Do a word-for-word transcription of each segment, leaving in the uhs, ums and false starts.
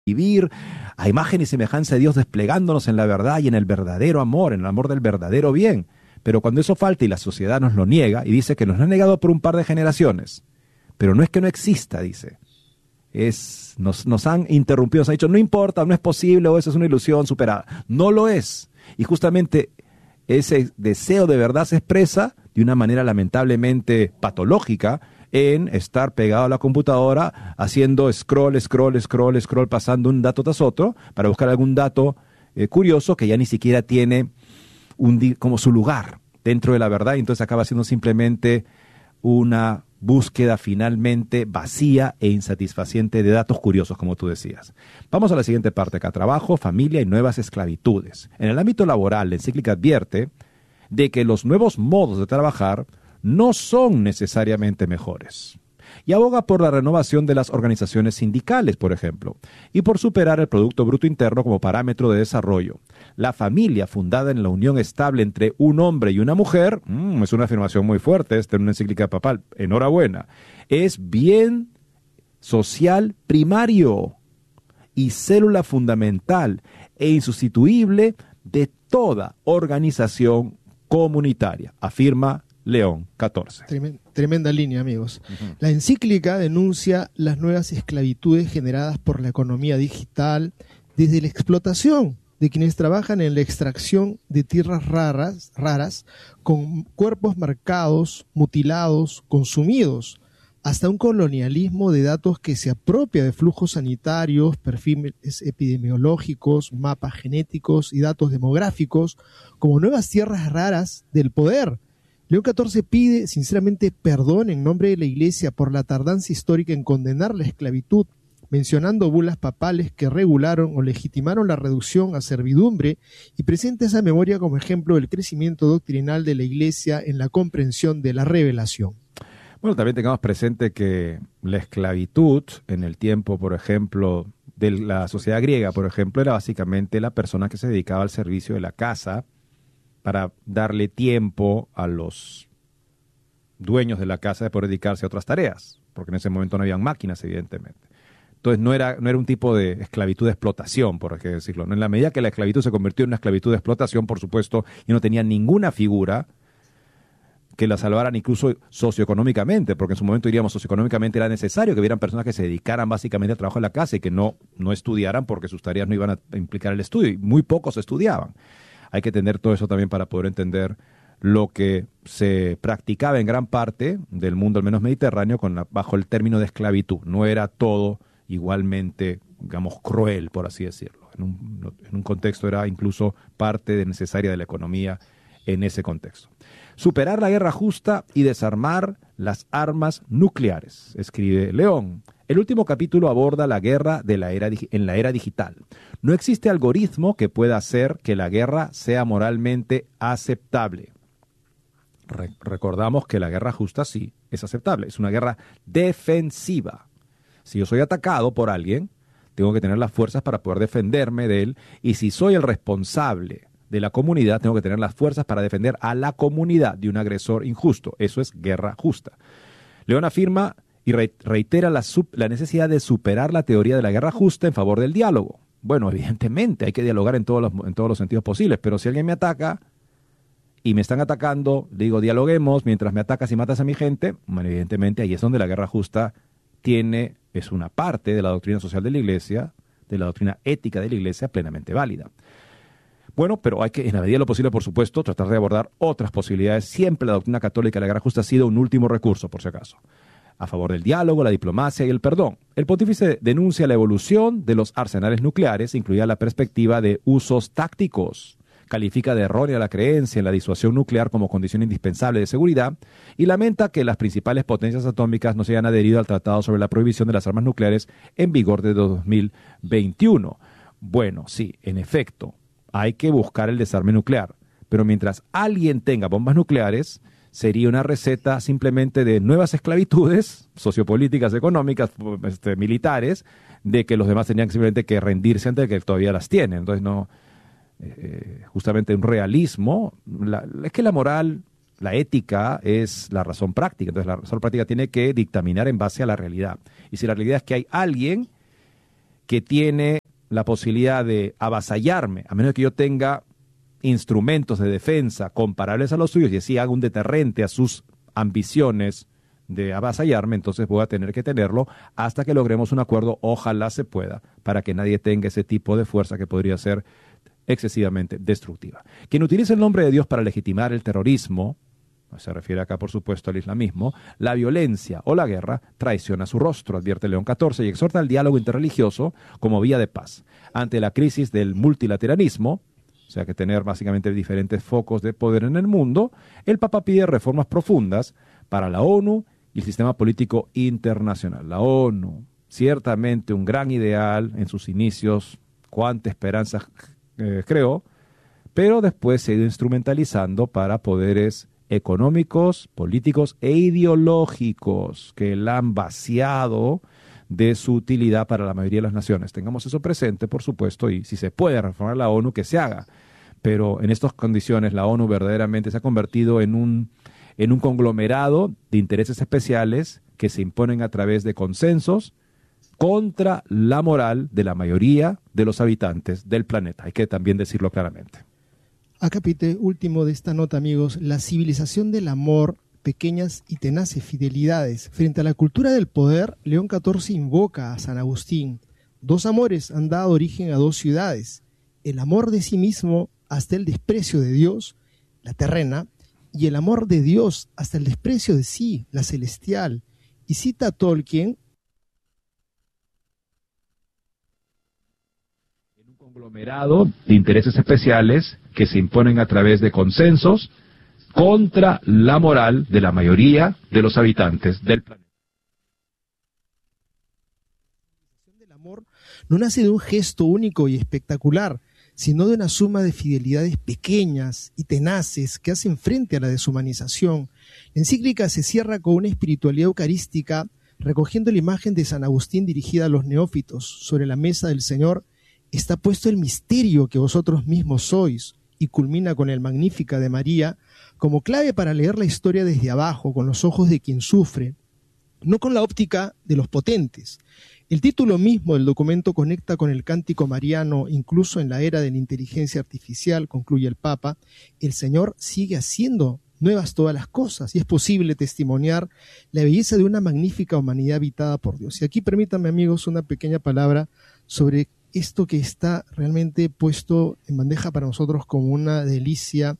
vivir a imagen y semejanza de Dios, desplegándonos en la verdad y en el verdadero amor, en el amor del verdadero bien. Pero cuando eso falta y la sociedad nos lo niega, y dice que nos lo ha negado por un par de generaciones, pero no es que no exista, dice. Es, nos, nos han interrumpido, nos han dicho, no importa, no es posible, o eso es una ilusión superada. No lo es. Y justamente ese deseo de verdad se expresa de una manera lamentablemente patológica en estar pegado a la computadora haciendo scroll, scroll, scroll, scroll, pasando un dato tras otro para buscar algún dato eh, curioso que ya ni siquiera tiene un, como su lugar dentro de la verdad, y entonces acaba siendo simplemente una búsqueda finalmente vacía e insatisfaciente de datos curiosos, como tú decías. Vamos a la siguiente parte acá: trabajo, familia y nuevas esclavitudes. En el ámbito laboral, la encíclica advierte de que los nuevos modos de trabajar no son necesariamente mejores, y aboga por la renovación de las organizaciones sindicales, por ejemplo, y por superar el Producto Bruto Interno como parámetro de desarrollo. La familia, fundada en la unión estable entre un hombre y una mujer, mmm, es una afirmación muy fuerte, esta en una encíclica papal, enhorabuena, es bien social primario y célula fundamental e insustituible de toda organización comunitaria, afirma León catorce. Tremenda, tremenda línea, amigos. Uh-huh. La encíclica denuncia las nuevas esclavitudes generadas por la economía digital, desde la explotación de quienes trabajan en la extracción de tierras raras, raras con cuerpos marcados, mutilados, consumidos, hasta un colonialismo de datos que se apropia de flujos sanitarios, perfiles epidemiológicos, mapas genéticos y datos demográficos como nuevas tierras raras del poder. León catorce pide sinceramente perdón en nombre de la Iglesia por la tardanza histórica en condenar la esclavitud, mencionando bulas papales que regularon o legitimaron la reducción a servidumbre, y presenta esa memoria como ejemplo del crecimiento doctrinal de la Iglesia en la comprensión de la revelación. Bueno, también tengamos presente que la esclavitud en el tiempo, por ejemplo, de la sociedad griega, por ejemplo, era básicamente la persona que se dedicaba al servicio de la casa para darle tiempo a los dueños de la casa de poder dedicarse a otras tareas, porque en ese momento no habían máquinas, evidentemente. Entonces no era, no era un tipo de esclavitud de explotación, por así decirlo. En la medida que la esclavitud se convirtió en una esclavitud de explotación, por supuesto, y no tenía ninguna figura que la salvaran incluso socioeconómicamente, porque en su momento, diríamos, socioeconómicamente era necesario que hubieran personas que se dedicaran básicamente al trabajo en la casa y que no, no estudiaran porque sus tareas no iban a implicar el estudio, y muy pocos estudiaban. Hay que entender todo eso también para poder entender lo que se practicaba en gran parte del mundo, al menos mediterráneo, con la, bajo el término de esclavitud. No era todo igualmente, digamos, cruel, por así decirlo. En un, en un contexto era incluso parte de necesaria de la economía en ese contexto. Superar la guerra justa y desarmar las armas nucleares, escribe León. El último capítulo aborda la guerra de la era, en la era digital. No existe algoritmo que pueda hacer que la guerra sea moralmente aceptable. Re- recordamos que la guerra justa sí es aceptable, es una guerra defensiva. Si yo soy atacado por alguien, tengo que tener las fuerzas para poder defenderme de él, y si soy el responsable de la comunidad, tengo que tener las fuerzas para defender a la comunidad de un agresor injusto. Eso es guerra justa. León afirma y reitera la, sub, la necesidad de superar la teoría de la guerra justa en favor del diálogo. Bueno, evidentemente hay que dialogar en todos los, en todos los sentidos posibles, pero si alguien me ataca y me están atacando, digo, dialoguemos, mientras me atacas y matas a mi gente, bueno, evidentemente ahí es donde la guerra justa tiene, es una parte de la doctrina social de la Iglesia, de la doctrina ética de la Iglesia plenamente válida. Bueno, pero hay que, en la medida de lo posible, por supuesto, tratar de abordar otras posibilidades. Siempre la doctrina católica de la guerra justa ha sido un último recurso, por si acaso, a favor del diálogo, la diplomacia y el perdón. El pontífice denuncia la evolución de los arsenales nucleares, incluida la perspectiva de usos tácticos. Califica de errónea la creencia en la disuasión nuclear como condición indispensable de seguridad, y lamenta que las principales potencias atómicas no se hayan adherido al Tratado sobre la Prohibición de las Armas Nucleares en vigor desde dos mil veintiuno. Bueno, sí, en efecto, hay que buscar el desarme nuclear, pero mientras alguien tenga bombas nucleares, sería una receta simplemente de nuevas esclavitudes sociopolíticas, económicas, este, militares, de que los demás tenían simplemente que rendirse ante que todavía las tienen. Entonces, no, eh, justamente un realismo, la, es que la moral, la ética es la razón práctica. Entonces, la razón práctica tiene que dictaminar en base a la realidad. Y si la realidad es que hay alguien que tiene la posibilidad de avasallarme, a menos que yo tenga instrumentos de defensa comparables a los suyos y así haga un deterrente a sus ambiciones de avasallarme, entonces voy a tener que tenerlo hasta que logremos un acuerdo, ojalá se pueda, para que nadie tenga ese tipo de fuerza que podría ser excesivamente destructiva. Quien utiliza el nombre de Dios para legitimar el terrorismo, se refiere acá por supuesto al islamismo, la violencia o la guerra traiciona su rostro, advierte León catorce, y exhorta al diálogo interreligioso como vía de paz. Ante la crisis del multilateralismo, o sea que tener básicamente diferentes focos de poder en el mundo, el Papa pide reformas profundas para la ONU y el sistema político internacional. La ONU, ciertamente un gran ideal en sus inicios, cuánta esperanza eh, creó, pero después se ha ido instrumentalizando para poderes económicos, políticos e ideológicos que la han vaciado de su utilidad para la mayoría de las naciones. Tengamos eso presente, por supuesto, y si se puede reformar la ONU, que se haga. Pero en estas condiciones la ONU verdaderamente se ha convertido en un en un conglomerado de intereses especiales que se imponen a través de consensos contra la moral de la mayoría de los habitantes del planeta. Hay que también decirlo claramente. Acápite último de esta nota, amigos, la civilización del amor, pequeñas y tenaces fidelidades. Frente a la cultura del poder, León catorce invoca a San Agustín. Dos amores han dado origen a dos ciudades. El amor de sí mismo hasta el desprecio de Dios, la terrena, y el amor de Dios hasta el desprecio de sí, la celestial. Y cita a Tolkien. En un conglomerado de intereses especiales que se imponen a través de consensos contra la moral de la mayoría de los habitantes del planeta. El amor no nace de un gesto único y espectacular, sino de una suma de fidelidades pequeñas y tenaces que hacen frente a la deshumanización. La encíclica se cierra con una espiritualidad eucarística, recogiendo la imagen de San Agustín dirigida a los neófitos. Sobre la mesa del Señor está puesto el misterio que vosotros mismos sois, y culmina con el Magnífica de María, como clave para leer la historia desde abajo, con los ojos de quien sufre, no con la óptica de los potentes. El título mismo del documento conecta con el cántico mariano, incluso en la era de la inteligencia artificial, concluye el Papa. El Señor sigue haciendo nuevas todas las cosas y es posible testimoniar la belleza de una magnífica humanidad habitada por Dios. Y aquí permítanme, amigos, una pequeña palabra sobre esto que está realmente puesto en bandeja para nosotros como una delicia.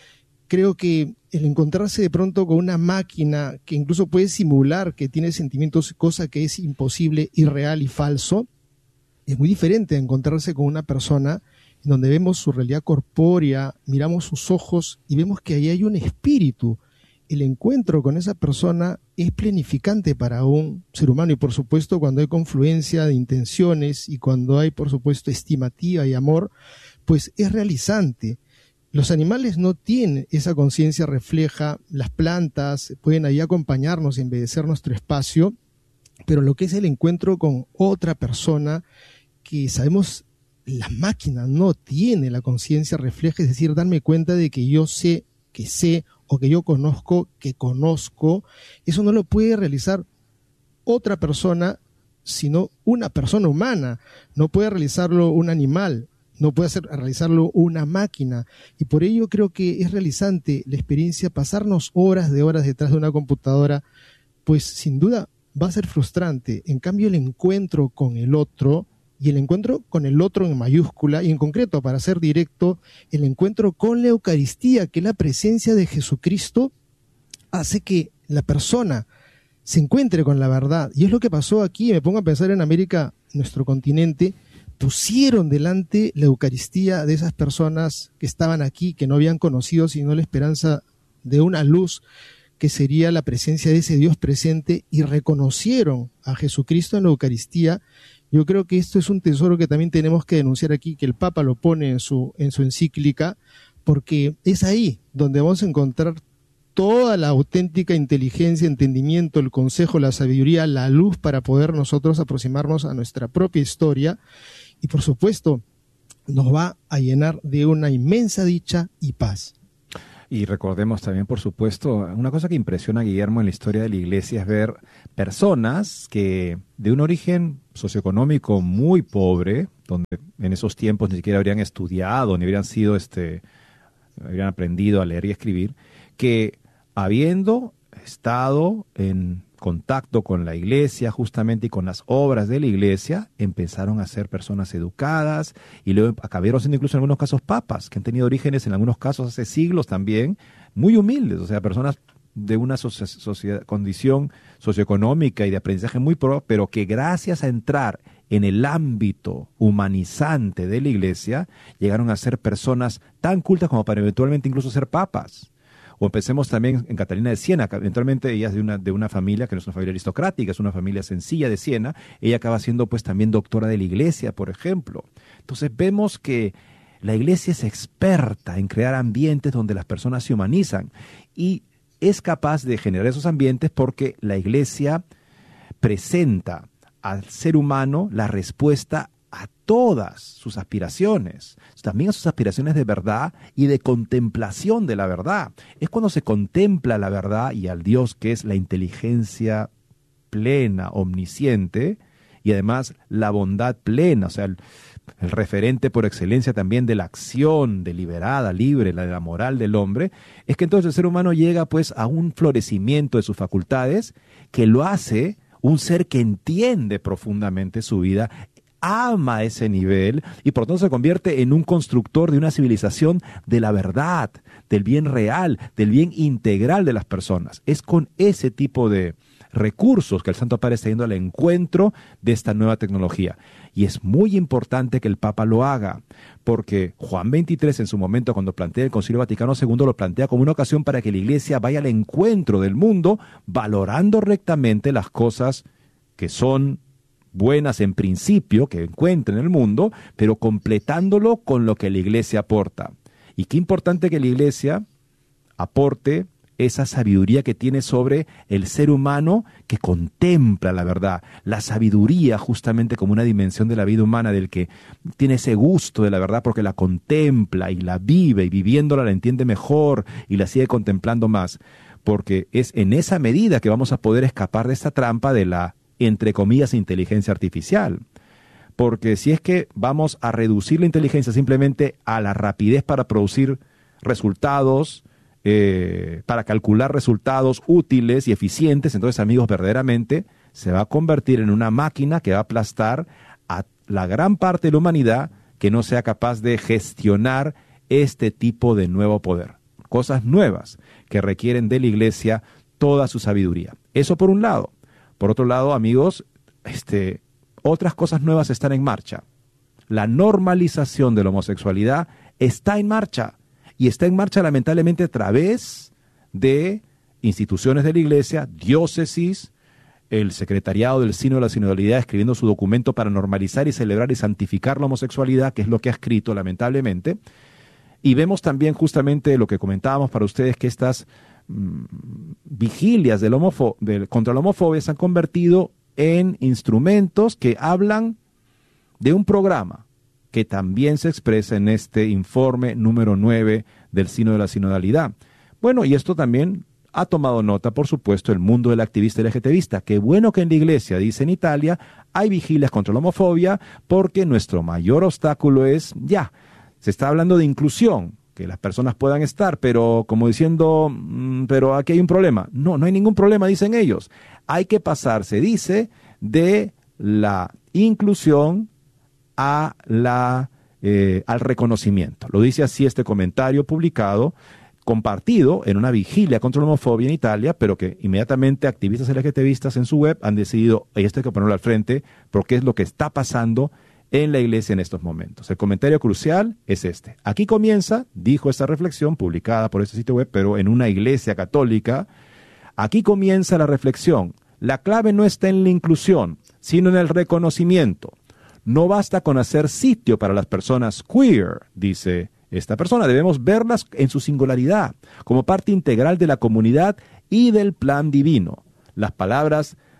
Creo que el encontrarse de pronto con una máquina que incluso puede simular que tiene sentimientos, cosa que es imposible, irreal y falso, es muy diferente a encontrarse con una persona en donde vemos su realidad corpórea, miramos sus ojos y vemos que ahí hay un espíritu. El encuentro con esa persona es planificante para un ser humano y por supuesto cuando hay confluencia de intenciones y cuando hay por supuesto estimativa y amor, pues es realizante. Los animales no tienen esa conciencia refleja, las plantas pueden ahí acompañarnos y embellecer nuestro espacio, pero lo que es el encuentro con otra persona que sabemos la máquina no tiene la conciencia refleja, es decir, darme cuenta de que yo sé que sé o que yo conozco que conozco, eso no lo puede realizar otra persona, sino una persona humana, no puede realizarlo un animal, no puede hacer, realizarlo una máquina, y por ello creo que es realizante la experiencia, pasarnos horas de horas detrás de una computadora, pues sin duda va a ser frustrante. En cambio el encuentro con el otro, y el encuentro con el otro en mayúscula, y en concreto, para ser directo, el encuentro con la Eucaristía, que es la presencia de Jesucristo, hace que la persona se encuentre con la verdad. Y es lo que pasó aquí, me pongo a pensar en América, nuestro continente, pusieron delante la Eucaristía de esas personas que estaban aquí, que no habían conocido sino la esperanza de una luz, que sería la presencia de ese Dios presente, y reconocieron a Jesucristo en la Eucaristía. Yo creo que esto es un tesoro que también tenemos que denunciar aquí, que el Papa lo pone en su, en su encíclica, porque es ahí donde vamos a encontrar toda la auténtica inteligencia, entendimiento, el consejo, la sabiduría, la luz para poder nosotros aproximarnos a nuestra propia historia, y por supuesto nos va a llenar de una inmensa dicha y paz. Y recordemos también, por supuesto, una cosa que impresiona a Guillermo en la historia de la Iglesia es ver personas que de un origen socioeconómico muy pobre, donde en esos tiempos ni siquiera habrían estudiado, ni habrían sido, este, habrían aprendido a leer y escribir, que habiendo estado en contacto con la Iglesia justamente y con las obras de la Iglesia, empezaron a ser personas educadas y luego acabaron siendo incluso en algunos casos papas, que han tenido orígenes en algunos casos hace siglos también, muy humildes, o sea, personas de una socia- sociedad, condición socioeconómica y de aprendizaje muy pro, pero que gracias a entrar en el ámbito humanizante de la Iglesia, llegaron a ser personas tan cultas como para eventualmente incluso ser papas. O empecemos también en Catalina de Siena, que eventualmente ella es de una, de una familia que no es una familia aristocrática, es una familia sencilla de Siena. Ella acaba siendo pues también doctora de la Iglesia, por ejemplo. Entonces vemos que la Iglesia es experta en crear ambientes donde las personas se humanizan y es capaz de generar esos ambientes porque la Iglesia presenta al ser humano la respuesta a todas sus aspiraciones, también a sus aspiraciones de verdad y de contemplación de la verdad. Es cuando se contempla la verdad y al Dios que es la inteligencia plena, omnisciente, y además la bondad plena, o sea, el, el referente por excelencia también de la acción deliberada, libre, la de la moral del hombre, es que entonces el ser humano llega pues a un florecimiento de sus facultades que lo hace un ser que entiende profundamente su vida, ama ese nivel y por tanto se convierte en un constructor de una civilización de la verdad, del bien real, del bien integral de las personas. Es con ese tipo de recursos que el Santo Padre está yendo al encuentro de esta nueva tecnología. Y es muy importante que el Papa lo haga, porque Juan veintitrés en su momento, cuando plantea el Concilio Vaticano segundo, lo plantea como una ocasión para que la Iglesia vaya al encuentro del mundo, valorando rectamente las cosas que son buenas en principio, que encuentra en el mundo, pero completándolo con lo que la Iglesia aporta. Y qué importante que la Iglesia aporte esa sabiduría que tiene sobre el ser humano que contempla la verdad, la sabiduría justamente como una dimensión de la vida humana, del que tiene ese gusto de la verdad porque la contempla y la vive y viviéndola la entiende mejor y la sigue contemplando más, porque es en esa medida que vamos a poder escapar de esta trampa de la, entre comillas, inteligencia artificial. Porque si es que vamos a reducir la inteligencia simplemente a la rapidez para producir resultados, eh, para calcular resultados útiles y eficientes, entonces, amigos, verdaderamente se va a convertir en una máquina que va a aplastar a la gran parte de la humanidad que no sea capaz de gestionar este tipo de nuevo poder. Cosas nuevas que requieren de la Iglesia toda su sabiduría. Eso por un lado. Por otro lado, amigos, este, otras cosas nuevas están en marcha. La normalización de la homosexualidad está en marcha. Y está en marcha lamentablemente a través de instituciones de la Iglesia, diócesis, el secretariado del Sínodo de la Sinodalidad escribiendo su documento para normalizar y celebrar y santificar la homosexualidad, que es lo que ha escrito lamentablemente. Y vemos también justamente lo que comentábamos para ustedes, que estas mmm, vigilias del homofo- del, contra la homofobia se han convertido en instrumentos que hablan de un programa que también se expresa en este informe número nueve del Sínodo de la Sinodalidad. Bueno, y esto también ha tomado nota, por supuesto, el mundo del activista LGTBista. Qué bueno que en la Iglesia, dice en Italia, hay vigilias contra la homofobia, porque nuestro mayor obstáculo es, ya, se está hablando de inclusión, que las personas puedan estar, pero como diciendo, mmm, pero aquí hay un problema. No, no hay ningún problema, dicen ellos. Hay que pasarse, dice, de la inclusión a la, eh, al reconocimiento. Lo dice así este comentario publicado, compartido en una vigilia contra la homofobia en Italia, pero que inmediatamente activistas LGTBistas en su web han decidido, esto hay que ponerlo al frente, porque es lo que está pasando en la Iglesia en estos momentos. El comentario crucial es este. Aquí comienza, dijo esta reflexión publicada por este sitio web, pero en una iglesia católica, aquí comienza la reflexión. La clave no está en la inclusión, sino en el reconocimiento. No basta con hacer sitio para las personas queer, dice esta persona. Debemos verlas en su singularidad, como parte integral de la comunidad y del plan divino. Las palabras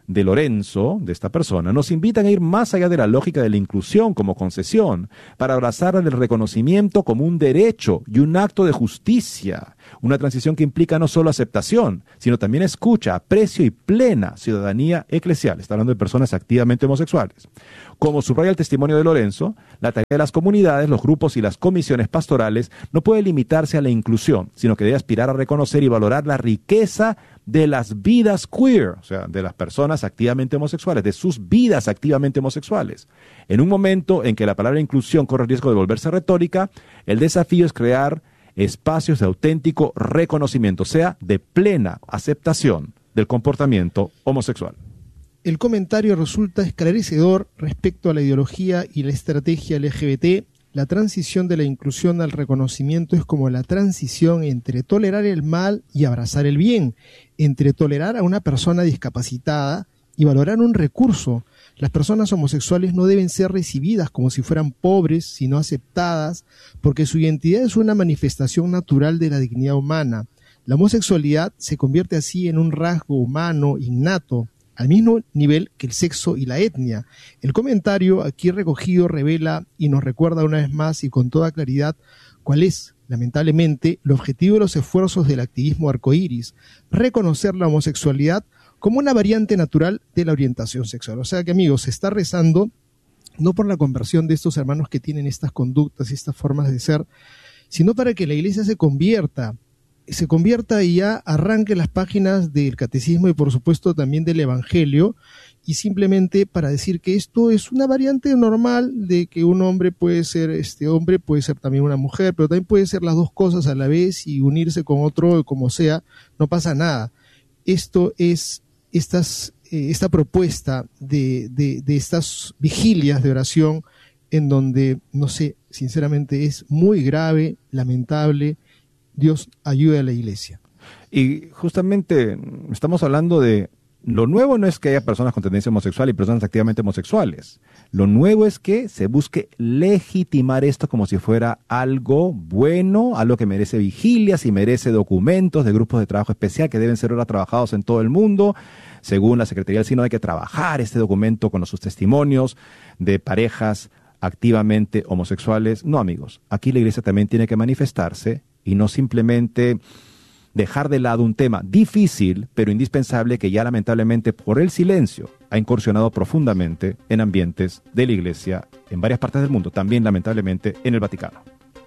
de Lorenzo, de esta persona, nos invitan a ir más allá de la lógica de la inclusión como concesión, para abrazar el reconocimiento como un derecho y un acto de justicia, una transición que implica no solo aceptación, sino también escucha, aprecio y plena ciudadanía eclesial. Está hablando de personas activamente homosexuales. Como subraya el testimonio de Lorenzo, la tarea de las comunidades, los grupos y las comisiones pastorales no puede limitarse a la inclusión, sino que debe aspirar a reconocer y valorar la riqueza de las vidas queer, o sea, de las personas activamente homosexuales, de sus vidas activamente homosexuales. En un momento en que la palabra inclusión corre el riesgo de volverse retórica, el desafío es crear espacios de auténtico reconocimiento, o sea, de plena aceptación del comportamiento homosexual. El comentario resulta esclarecedor respecto a la ideología y la estrategia L G B T. La transición de la inclusión al reconocimiento es como la transición entre tolerar el mal y abrazar el bien, entre tolerar a una persona discapacitada y valorar un recurso. Las personas homosexuales no deben ser recibidas como si fueran pobres, sino aceptadas, porque su identidad es una manifestación natural de la dignidad humana. La homosexualidad se convierte así en un rasgo humano innato, al mismo nivel que el sexo y la etnia. El comentario aquí recogido revela y nos recuerda una vez más y con toda claridad cuál es, lamentablemente, el objetivo de los esfuerzos del activismo arcoíris: reconocer la homosexualidad como una variante natural de la orientación sexual. O sea que, amigos, se está rezando no por la conversión de estos hermanos que tienen estas conductas y estas formas de ser, sino para que la iglesia se convierta, se convierta y ya arranque las páginas del catecismo y por supuesto también del evangelio, y simplemente para decir que esto es una variante normal de que un hombre puede ser este hombre, puede ser también una mujer, pero también puede ser las dos cosas a la vez y unirse con otro como sea, no pasa nada. Esto es estas, eh, esta propuesta de, de, de estas vigilias de oración en donde, no sé, sinceramente es muy grave, lamentable. Dios ayude a la iglesia. Y justamente estamos hablando de, lo nuevo no es que haya personas con tendencia homosexual y personas activamente homosexuales. Lo nuevo es que se busque legitimar esto como si fuera algo bueno, algo que merece vigilias y merece documentos de grupos de trabajo especial que deben ser ahora trabajados en todo el mundo. Según la Secretaría del Sínodo, hay que trabajar este documento con sus testimonios de parejas activamente homosexuales. No, amigos, aquí la iglesia también tiene que manifestarse y no simplemente dejar de lado un tema difícil, pero indispensable, que ya lamentablemente por el silencio ha incursionado profundamente en ambientes de la iglesia en varias partes del mundo, también lamentablemente en el Vaticano.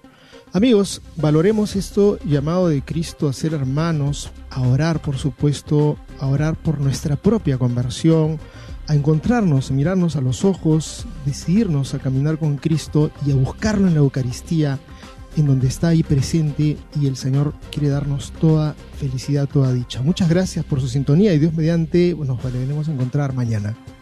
Amigos, valoremos esto llamado de Cristo a ser hermanos, a orar, por supuesto, a orar por nuestra propia conversión, a encontrarnos, mirarnos a los ojos, decidirnos a caminar con Cristo y a buscarlo en la Eucaristía, en donde está ahí presente, y el Señor quiere darnos toda felicidad, toda dicha. Muchas gracias por su sintonía y Dios mediante, bueno, nos volveremos a encontrar mañana.